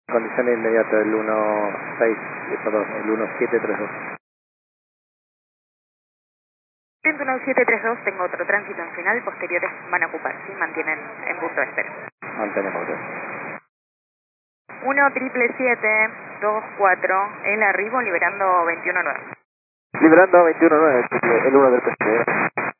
Condición inmediata del 16, perdón, el 1732. 1732, tengo otro tránsito en final, posteriores van a ocupar, ¿sí? Mantienen en punto de espera. Mantenemos. 177724, el arribo liberando 219. Liberando 21.9, el 1 del PCD.